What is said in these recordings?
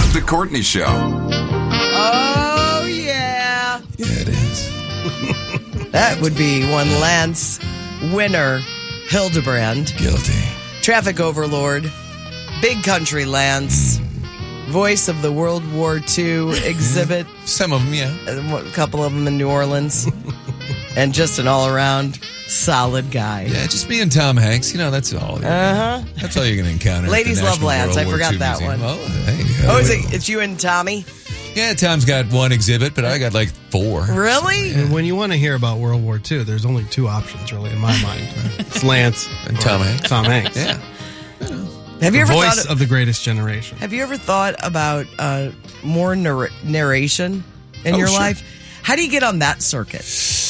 The Courtney Show. Oh, yeah. Yeah, it is. That would be one Lance Winner Hildebrand. Guilty. Traffic overlord. Big country Lance. Voice of the World War II exhibit. Some of them, yeah. A couple of them in New Orleans. And just an all-around solid guy. Yeah, just me and Tom Hanks. You know, that's all. That's all you're going to encounter. Ladies at the love National Lance. World I War forgot II that Museum. one. Oh, hey. Oh, is it? It's you and Tommy? Yeah, Tom's got one exhibit, but I got like 4. Really? And when you want to hear about World War II, there's only 2 options, really, in my mind. It's Lance And Tom Hanks. Tom Hanks. Yeah. Have you ever Voice thought of the greatest generation. Have you ever thought about more narration in your sure. life? How do you get on that circuit?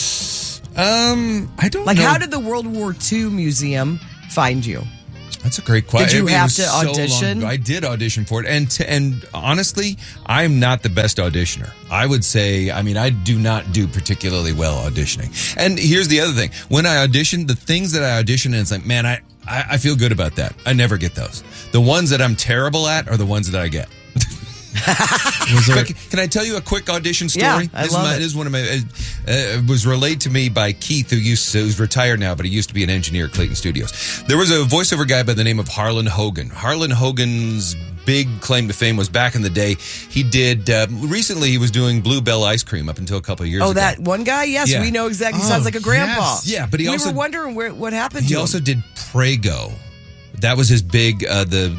I don't Like, know. how did the World War II Museum find you? That's a great question. Did you It have was to so long audition? ago. I did audition for it, and honestly, I'm not the best auditioner. I would say, I do not do particularly well auditioning. And here's the other thing: when I audition, the things that I audition, and it's like, man, I feel good about that. I never get those. The ones that I'm terrible at are the ones that I get. But can I tell you a quick audition story? Yeah, I love it. This is one of my. It was relayed to me by Keith, who's retired now, but he used to be an engineer at Clayton Studios. There was a voiceover guy by the name of Harlan Hogan. Harlan Hogan's big claim to fame was back in the day. He did recently. He was doing Bluebell ice cream up until a couple of years ago. Oh, that one guy? Yes, Yeah. we know exactly. He sounds like a grandpa. yes. Yeah, but he we also were wondering what happened to he him. also did Prego. That was his big the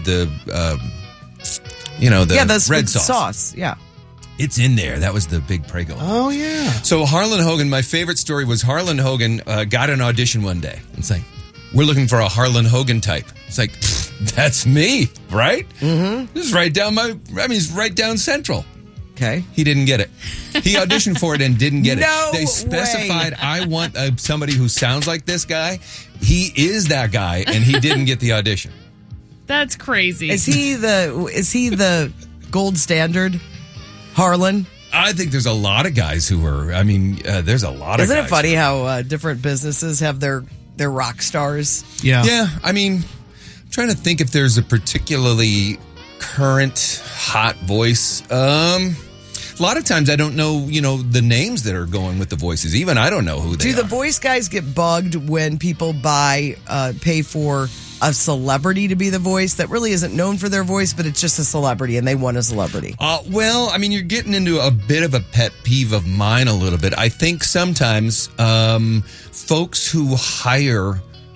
red sauce. Yeah. It's in there. That was the big Prego. Oh, yeah. So Harlan Hogan, my favorite story was Harlan Hogan got an audition one day. It's like, we're looking for a Harlan Hogan type. It's like, that's me, right? Mm-hmm. This is right down he's right down Central. Okay. He didn't get it. He auditioned for it and didn't get it. No They specified, I want somebody who sounds like this guy. He is that guy, and he didn't get the audition. That's crazy. Is he the gold standard, Harlan? I think there's a lot of guys who are, there's a lot of Isn't guys. it funny how different businesses have their rock stars? Yeah. Yeah, I'm trying to think if there's a particularly current hot voice. A lot of times I don't know, the names that are going with the voices. Even I don't know who they are. Do the voice guys get bugged when people pay for a celebrity to be the voice that really isn't known for their voice, but it's just a celebrity and they want a celebrity? You're getting into a bit of a pet peeve of mine a little bit. I think sometimes folks who hire...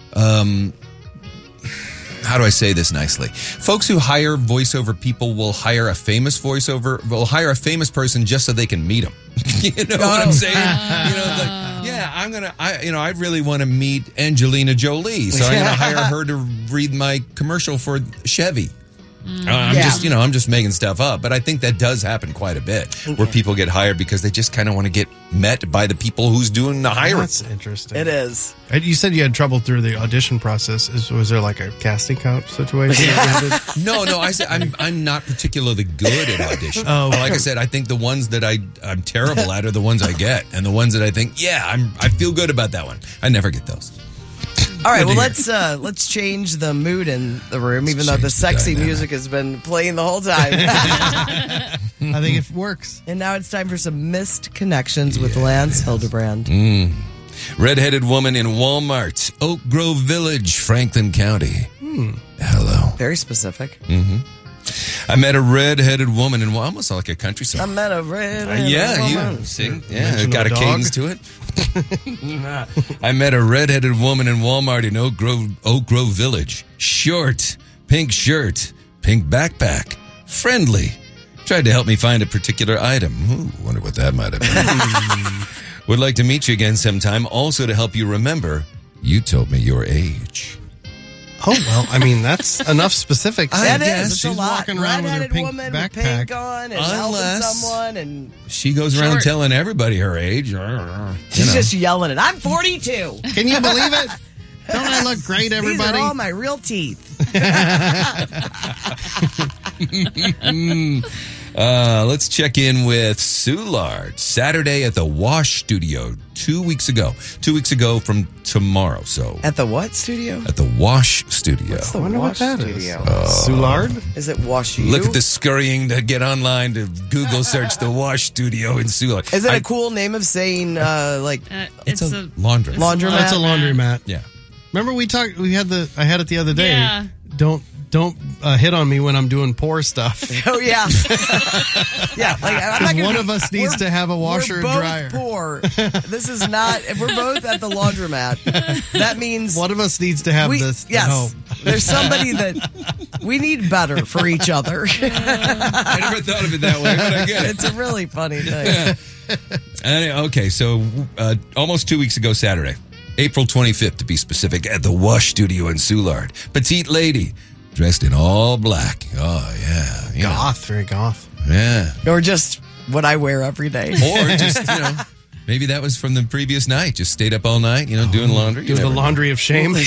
how do I say this nicely? Folks who hire voiceover people will hire a famous person just so they can meet them. You know what I'm saying? It's like, I really want to meet Angelina Jolie, so I'm going to hire her to read my commercial for Chevy. I'm just making stuff up, but I think that does happen quite a bit, where people get hired because they just kind of want to get met by the people who's doing the hiring. That's interesting. It is. You said you had trouble through the audition process. Was there like a casting couch situation? No. I said I'm not particularly good at auditions. Oh, like I said, I think the ones that I'm terrible at are the ones I get, and the ones that I think, I feel good about that one. I never get those. All right, well, let's change the mood in the room, even though the sexy dynamic. music has been playing the whole time. I think it works. And now it's time for some missed connections with Lance Hildebrand. Redheaded woman in Walmart, Oak Grove Village, Franklin County. Hello. Very specific. I met a redheaded woman in almost like a country song. I met a red. You sing. Yeah, Mention it got of a a dog? cadence to it. I met a redheaded woman in Walmart in Oak Grove Village. Short, pink shirt, pink backpack, friendly. Tried to help me find a particular item. Wonder what that might have been. Would like to meet you again sometime. Also to help you remember, you told me your age. Oh, well, that's enough specifics. That guess is. It's a she's lot. walking around with her Redheaded pink woman backpack. with pink on and helping Unless- someone, and She goes around Short. telling everybody her age. she's just yelling it. I'm 42. Can you believe it? Don't I look great, everybody? These are all my real teeth. Let's check in with Soulard. Saturday at the Wash Studio 2 weeks ago. 2 weeks ago from tomorrow. So At the what studio? at the Wash Studio. The I wonder Wash what that is. Studio. Soulard? Is it Wash U? Look at the scurrying to get online to Google search the Wash Studio in Soulard. Is it a cool name of saying It's a laundry. laundromat? That's a laundromat. Yeah. Remember I had it the other day. Yeah. Don't hit on me when I'm doing poor stuff. Oh yeah, yeah. Like I'm not Because gonna one be- of us needs to have a washer we're and both dryer. Poor. This is not. If we're both at the laundromat, that means One of us needs to have we. this Yes, at home. there's somebody that we need better for each other. I never thought of it that way, but I get it. It's a really funny thing. Okay, so almost 2 weeks ago Saturday, April 25th to be specific, at the Wash Studio in Soulard. Petite lady, dressed in all black. Oh, yeah. You know. Goth, very goth. Yeah. Or just what I wear every day. Or just, maybe that was from the previous night. Just stayed up all night, doing laundry. You Do the never know. laundry of shame.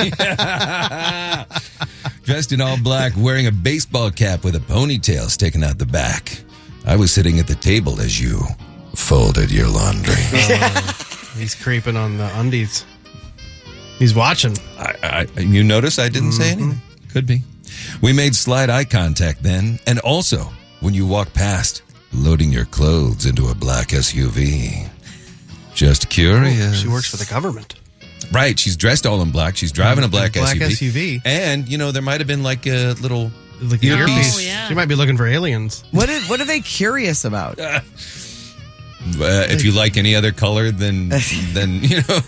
Yeah. Dressed in all black, wearing a baseball cap with a ponytail sticking out the back. I was sitting at the table as you folded your laundry. He's creeping on the undies. He's watching. You notice I didn't say anything? Could be. We made slight eye contact then, and also when you walked past, loading your clothes into a black SUV. Just curious. She works for the government. Right, she's dressed all in black. She's driving a black SUV. SUV. And, there might have been like a little Like an earpiece. earpiece. Oh, yeah. She might be looking for aliens. What are they curious about? If you like any other color than than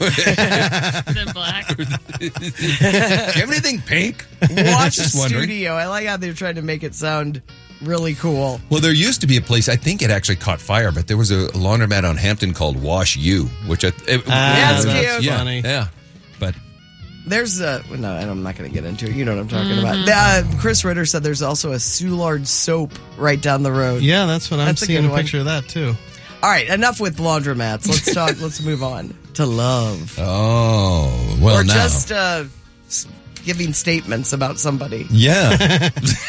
black. do you have anything pink? Watch Just wondering. Studio. I like how they're trying to make it sound really cool. Well, there used to be a place, I think it actually caught fire, but there was a laundromat on Hampton called Wash U, which That's cute. Yeah, funny. yeah. But There's no, I'm not going to get into it. You know what I'm talking about. Chris Ritter said there's also a Soulard soap right down the road. Yeah, that's what I'm That's a seeing good a one. picture of that too. All right, enough with laundromats. Let's talk. Let's move on to love, oh, well or now. just giving statements about somebody. Yeah.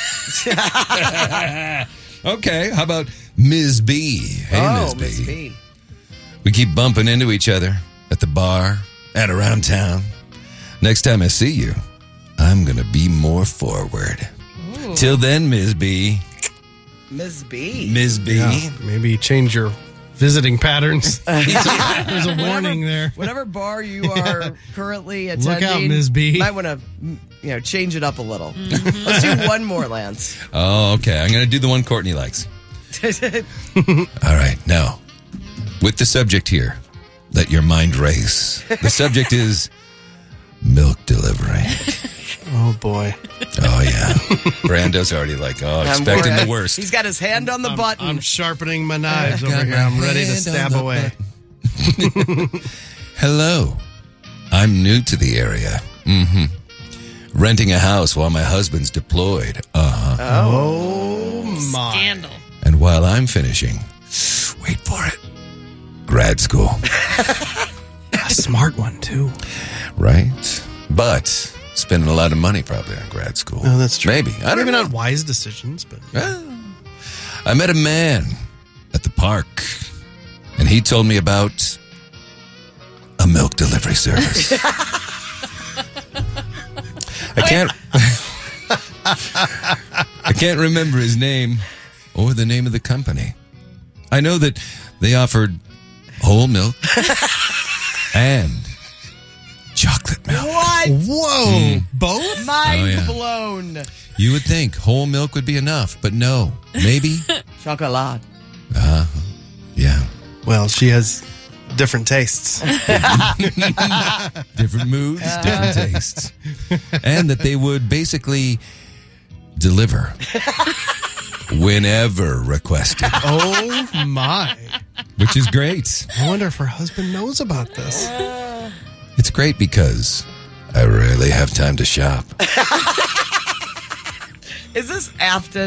Okay, how about Ms. B? Hey, Ms. Miss B. B. We keep bumping into each other at the bar and around town. Next time I see you, I'm going to be more forward. Till then, Ms. B. Miss B. Ms. B. Yeah, maybe change your visiting patterns. There's a warning there. Whatever bar you are currently attending, Look out, Ms. B. Might want to, change it up a little. Let's do one more, Lance. Oh, okay. I'm going to do the one Courtney likes. All right, now, with the subject here, let your mind race. The subject is milk delivery. Oh boy. Oh, yeah. Brando's already expecting the worst. He's got his hand on the button. I'm sharpening my knives I over got here. my I'm ready to hand stab on the away. Hello. I'm new to the area. Renting a house while my husband's deployed. Oh my. Scandal. And while I'm finishing, wait for it, grad school. A smart one too. Right? But spending a lot of money probably on grad school. No, that's true. Maybe. I don't Maybe know. not wise decisions, but I met a man at the park, and he told me about a milk delivery service. I can't remember his name or the name of the company. I know that they offered whole milk and chocolate milk. What? whoa, both? Mind Oh, yeah. blown. You would think whole milk would be enough, but no. Maybe. Chocolate. Yeah. Well, she has different tastes. Different moods, different tastes. And that they would basically deliver whenever requested, Oh my. which is great. I wonder if her husband knows about this. It's great because I rarely have time to shop. Is this Afton?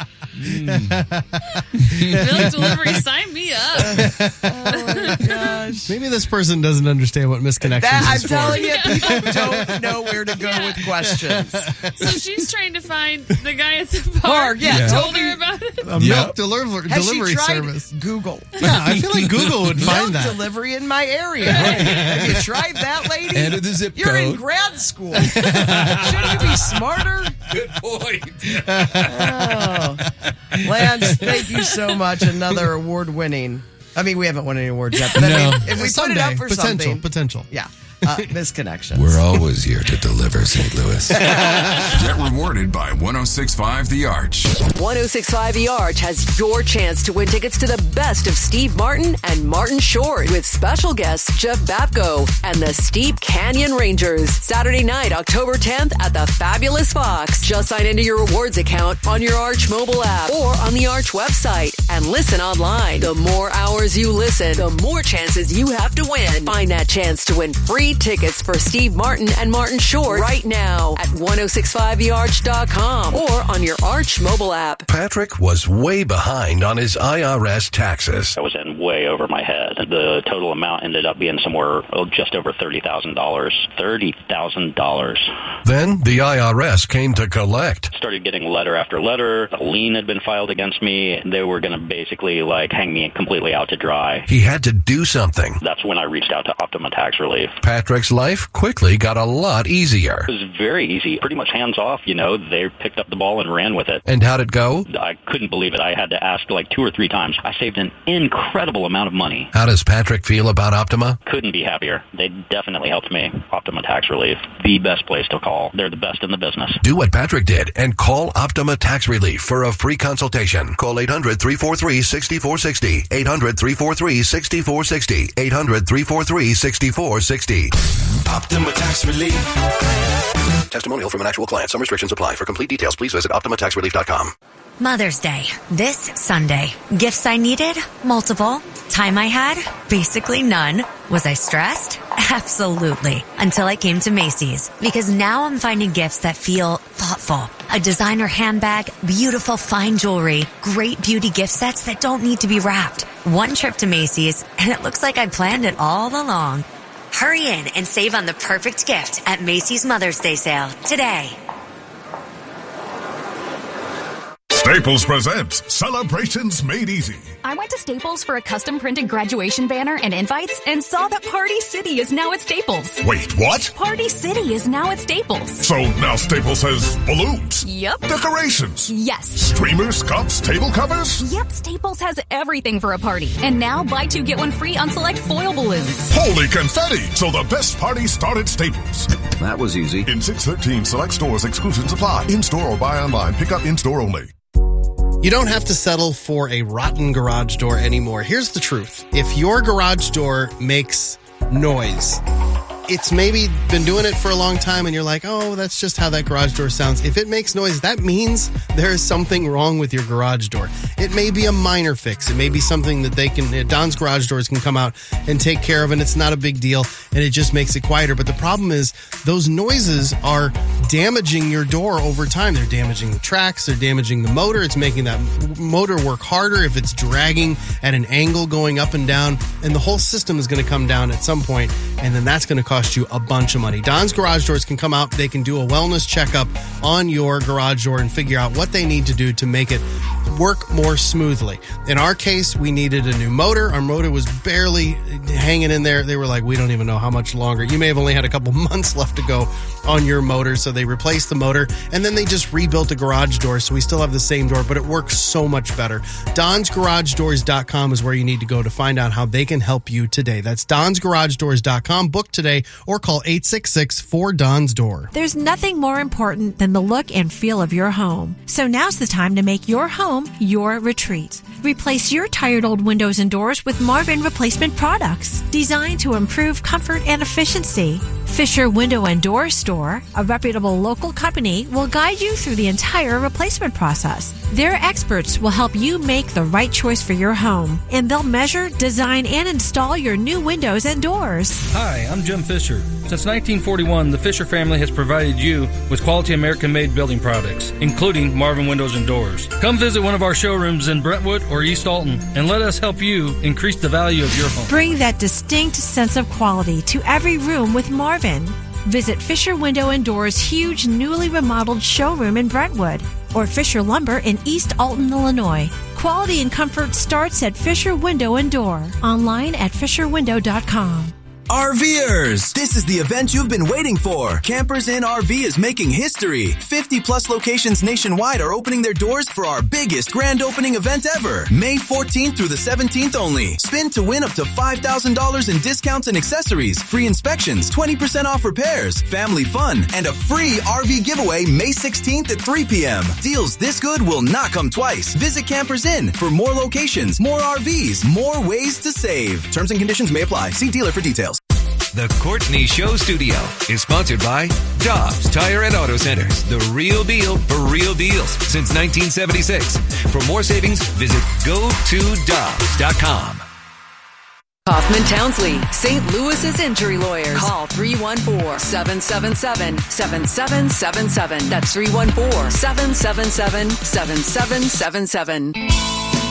Milk delivery, sign me up. Oh my gosh. gosh. Maybe this person doesn't understand what misconnections I'm is for. telling you, people don't know where to go with questions. So she's trying to find the guy at the bar. Yeah, Told her about it. A milk delivery Has she tried service. Google? Yeah, I feel like Google would find Milk that. delivery in my area. Have you tried that, lady? Enter the zip You're in code. grad school. Shouldn't you be smarter? Good point. Oh. Lance, thank you so much. Another award-winning. I mean, we haven't won any awards yet, but I mean, if we put it up for something. Potential. Yeah. Misconnections. We're always here to deliver, St. Louis. Get rewarded by 106.5 The Arch. 106.5 The Arch has your chance to win tickets to the best of Steve Martin and Martin Short with special guests Jeff Bapko and the Steep Canyon Rangers. Saturday night, October 10th at the Fabulous Fox. Just sign into your rewards account on your Arch mobile app or on the Arch website and listen online. The more hours you listen, the more chances you have to win. Find that chance to win free tickets for Steve Martin and Martin Short right now at 1065thearch.com or on your Arch mobile app. Patrick was way behind on his IRS taxes. I was in way over my head. The total amount ended up being somewhere just over $30,000. $30,000. Then the IRS came to collect. Started getting letter after letter. A lien had been filed against me. They were going to basically hang me completely out to dry. He had to do something. That's when I reached out to Optima Tax Relief. Patrick's life quickly got a lot easier. It was very easy, pretty much hands off. They picked up the ball and ran with it. And how'd it go? I couldn't believe it. I had to ask 2 or 3 times. I saved an incredible amount of money. How does Patrick feel about Optima? Couldn't be happier. They definitely helped me. Optima Tax Relief, the best place to call. They're the best in the business. Do what Patrick did and call Optima Tax Relief for a free consultation. Call 800-343-6460. 800-343-6460. 800-343-6460. Optima Tax Relief. Testimonial from an actual client. Some restrictions apply. For complete details, please visit OptimaTaxRelief.com. Mother's Day, this Sunday. Gifts I needed? Multiple. Time I had? Basically none. Was I stressed? Absolutely. Until I came to Macy's. Because now I'm finding gifts that feel thoughtful. A designer handbag, beautiful fine jewelry, great beauty gift sets that don't need to be wrapped. One trip to Macy's, and it looks like I planned it all along. Hurry in and save on the perfect gift at Macy's Mother's Day sale today. Staples presents Celebrations Made Easy. I went to Staples for a custom printed graduation banner and invites and saw that Party City is now at Staples. Wait, what? Party City is now at Staples. So now Staples has balloons? Yep. Decorations? Yes. Streamers, cups, table covers? Yep, Staples has everything for a party. And now buy 2 get 1 free on select foil balloons. Holy confetti! So the best party started Staples. That was easy. In 613 select stores, exclusions apply. In-store or buy online. Pick up in-store only. You don't have to settle for a rotten garage door anymore. Here's the truth. If your garage door makes noise, it's maybe been doing it for a long time and you're like, oh, that's just how that garage door sounds. If it makes noise, that means there is something wrong with your garage door. It may be a minor fix. It may be something that Don's Garage Doors can come out and take care of, and it's not a big deal, and it just makes it quieter. But the problem is those noises are damaging your door over time. They're damaging the tracks. They're damaging the motor. It's making that motor work harder if it's dragging at an angle going up and down, and the whole system is going to come down at some point, and then that's going to cost you a bunch of money. Don's Garage Doors can come out. They can do a wellness checkup on your garage door and figure out what they need to do to make it work more smoothly. In our case, we needed a new motor. Our motor was barely hanging in there. They were like, we don't even know how much longer. You may have only had a couple months left to go on your motor, so they replaced the motor, and then they just rebuilt the garage door, so we still have the same door, but it works so much better. DonsGarageDoors.com is where you need to go to find out how they can help you today. That's DonsGarageDoors.com. Book today or call 866-4DONS-DOOR. There's nothing more important than the look and feel of your home. So now's the time to make your home your retreat. Replace your tired old windows and doors with Marvin replacement products designed to improve comfort and efficiency. Fisher Window and Door Store, a reputable local company, will guide you through the entire replacement process. Their experts will help you make the right choice for your home, and they'll measure, design, and install your new windows and doors. Hi, I'm Jim Fisher. Since 1941, the Fisher family has provided you with quality American-made building products, including Marvin Windows and Doors. Come visit one of our showrooms in Brentwood or East Alton, and let us help you increase the value of your home. Bring that distinct sense of quality to every room with Marvin. Visit Fisher Window and Doors' huge newly remodeled showroom in Brentwood or Fisher Lumber in East Alton, Illinois. Quality and comfort starts at Fisher Window and Door. Online at fisherwindow.com. RVers, this is the event you've been waiting for. Campers Inn RV is making history. 50-plus locations nationwide are opening their doors for our biggest grand opening event ever. May 14th through the 17th only. Spin to win up to $5,000 in discounts and accessories, free inspections, 20% off repairs, family fun, and a free RV giveaway May 16th at 3 p.m. Deals this good will not come twice. Visit Campers Inn for more locations, more RVs, more ways to save. Terms and conditions may apply. See dealer for details. The Courtney Show Studio is sponsored by Dobbs Tire and Auto Centers, the real deal for real deals since 1976. For more savings, visit GoToDobbs.com. Hoffman Townsley, St. Louis's injury lawyers. Call 314-777-7777. That's 314-777-7777.